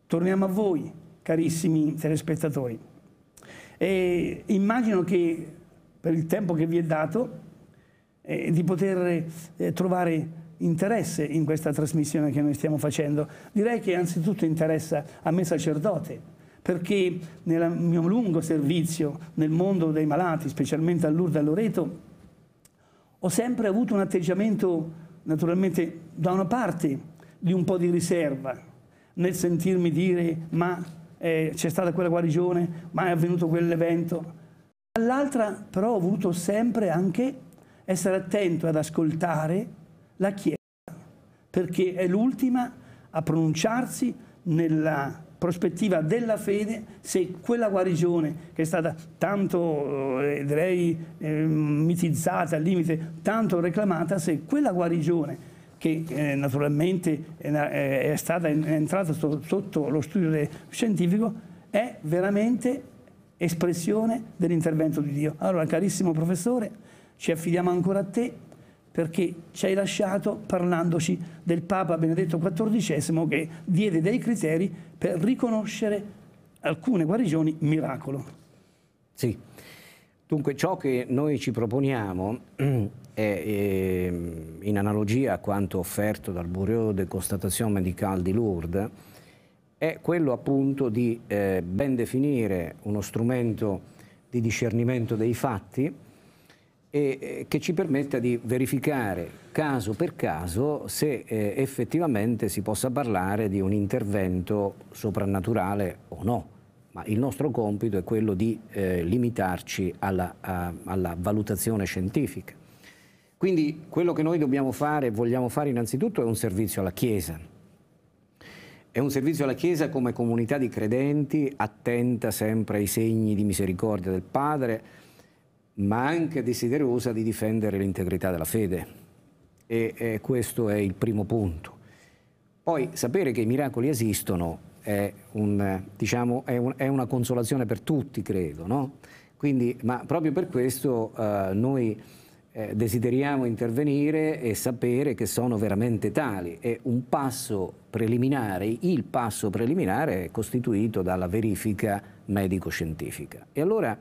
torniamo a voi, carissimi telespettatori. E immagino che per il tempo che vi è dato di poter trovare interesse in questa trasmissione che noi stiamo facendo. Direi che anzitutto interessa a me sacerdote, perché nel mio lungo servizio nel mondo dei malati, specialmente a Lourdes e a Loreto, ho sempre avuto un atteggiamento, naturalmente, da una parte di un po' di riserva, nel sentirmi dire ma c'è stata quella guarigione, ma è avvenuto quell'evento. Dall'altra però ho voluto sempre anche essere attento ad ascoltare la Chiesa, perché è l'ultima a pronunciarsi nella prospettiva della fede se quella guarigione che è stata tanto direi mitizzata, al limite tanto reclamata, se quella guarigione che naturalmente è entrata sotto lo studio scientifico è veramente espressione dell'intervento di Dio. Allora, carissimo professore, ci affidiamo ancora a te, perché ci hai lasciato parlandoci del Papa Benedetto XIV, che diede dei criteri per riconoscere alcune guarigioni miracolo. Sì, dunque ciò che noi ci proponiamo è, in analogia a quanto offerto dal Bureau de Constatation Médicale di Lourdes, è quello appunto di ben definire uno strumento di discernimento dei fatti e che ci permetta di verificare caso per caso se effettivamente si possa parlare di un intervento soprannaturale o no. Ma il nostro compito è quello di limitarci alla valutazione scientifica. Quindi quello che noi dobbiamo fare e vogliamo fare innanzitutto è un servizio alla Chiesa. È un servizio alla Chiesa come comunità di credenti, attenta sempre ai segni di misericordia del Padre, ma anche desiderosa di difendere l'integrità della fede. E questo è il primo punto. Poi sapere che i miracoli esistono è una consolazione per tutti, credo, no? Quindi, ma proprio per questo noi desideriamo intervenire e sapere che sono veramente tali. È un passo preliminare, il passo preliminare è costituito dalla verifica medico-scientifica. E allora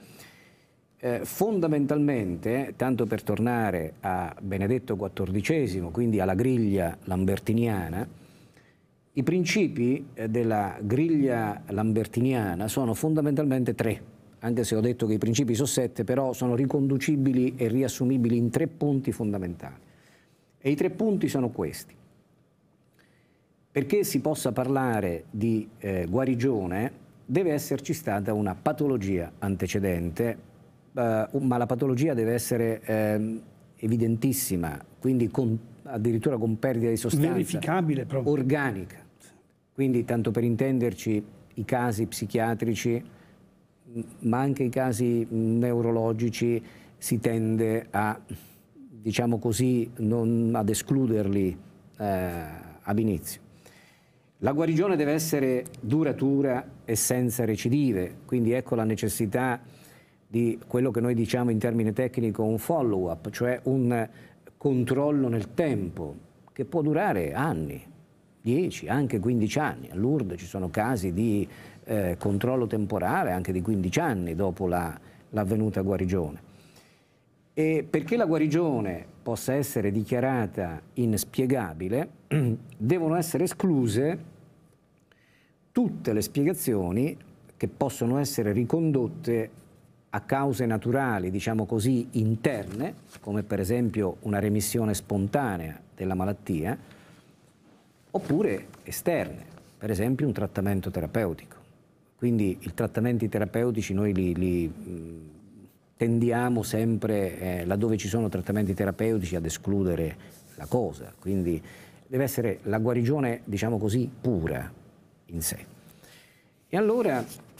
fondamentalmente, tanto per tornare a Benedetto XIV, quindi alla griglia lambertiniana, i principi della griglia lambertiniana sono fondamentalmente tre, anche se ho detto che i principi sono 7, però sono riconducibili e riassumibili in 3 punti fondamentali. E i 3 punti sono questi. Perché si possa parlare di guarigione deve esserci stata una patologia antecedente, ma la patologia deve essere evidentissima, quindi addirittura con perdita di sostanza verificabile proprio, organica. Quindi, tanto per intenderci, i casi psichiatrici, ma anche i casi neurologici, si tende a, diciamo così, non ad escluderli ab inizio. La guarigione deve essere duratura e senza recidive, quindi ecco la necessità di quello che noi diciamo in termine tecnico un follow-up, cioè un controllo nel tempo, che può durare anni, 10, anche 15 anni. A Lourdes ci sono casi di controllo temporale anche di 15 anni dopo l'avvenuta guarigione. E perché la guarigione possa essere dichiarata inspiegabile, devono essere escluse tutte le spiegazioni che possono essere ricondotte a cause naturali, diciamo così, interne, come per esempio una remissione spontanea della malattia, oppure esterne, per esempio un trattamento terapeutico. Quindi i trattamenti terapeutici noi li tendiamo sempre, laddove ci sono trattamenti terapeutici, ad escludere la cosa. Quindi deve essere la guarigione, diciamo così, pura in sé. E allora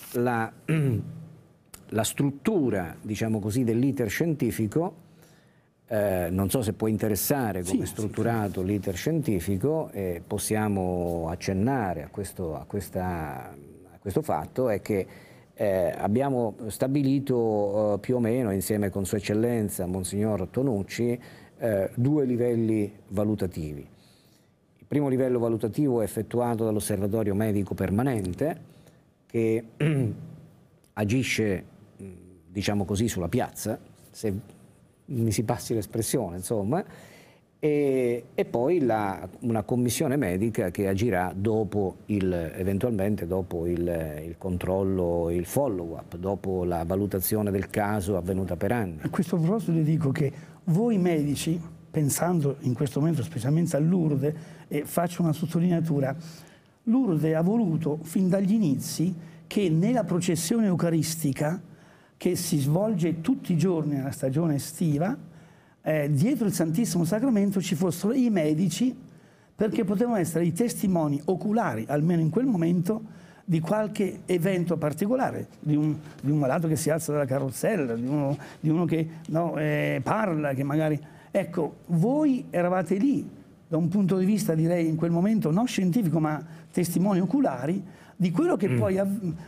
la struttura, diciamo così, dell'iter scientifico, non so se può interessare come è strutturato l'iter scientifico, possiamo accennare a questo fatto, è che abbiamo stabilito più o meno, insieme con Sua Eccellenza Monsignor Tonucci, 2 livelli valutativi. Il primo livello valutativo è effettuato dall'Osservatorio Medico Permanente, che agisce, diciamo così, sulla piazza, se mi si passi l'espressione, insomma, e poi una commissione medica che agirà dopo eventualmente dopo il controllo, il follow-up, dopo la valutazione del caso avvenuta per anni. A questo proposito le dico che voi medici, pensando in questo momento specialmente a Lourdes, e faccio una sottolineatura, Lourdes ha voluto fin dagli inizi che nella processione eucaristica, che si svolge tutti i giorni nella stagione estiva, dietro il Santissimo Sacramento ci fossero i medici, perché potevano essere i testimoni oculari, almeno in quel momento, di qualche evento particolare, di un malato che si alza dalla carrozzella, di uno che parla, che magari... Ecco, voi eravate lì, da un punto di vista, direi, in quel momento non scientifico, ma testimoni oculari, di quello che poi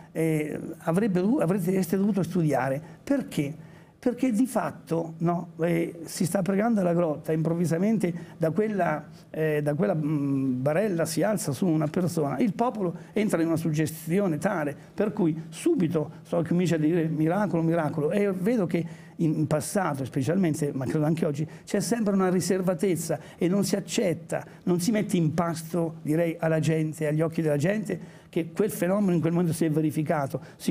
avreste dovuto studiare. Perché? Perché di fatto si sta pregando alla grotta, improvvisamente da quella barella si alza su una persona, il popolo entra in una suggestione tale per cui subito comincia a dire miracolo, miracolo, e vedo che in passato specialmente, ma credo anche oggi, c'è sempre una riservatezza e non si accetta, non si mette in pasto, direi, alla gente, agli occhi della gente, che quel fenomeno in quel momento si è verificato.